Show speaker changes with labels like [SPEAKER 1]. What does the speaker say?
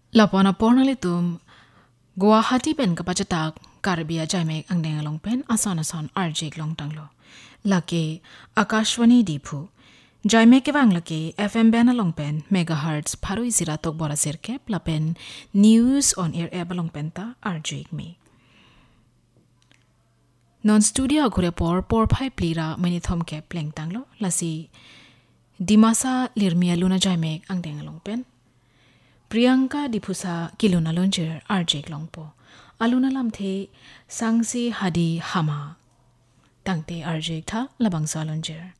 [SPEAKER 1] Lapona pornalitum Guwahati pen kapachatak Karibia Jaimek ang dengalong pen asan RJ long tanglo. Laki Akashwani Dipu Jaimek kewang laki FM ben along pen megahertz parui siratok bora sirke plapen news on air ebalong penta RJ me. Non studio akure por pai plira menithom ke pleng tanglo lasi Dimasa lirmia luna Jaimek ang dengalong pen. Priyanka Dipusa kiluna lonjer RJ longpo. Aluna lamthe sangsi hadi hama. Tangte RJ tha labangsa lonjer.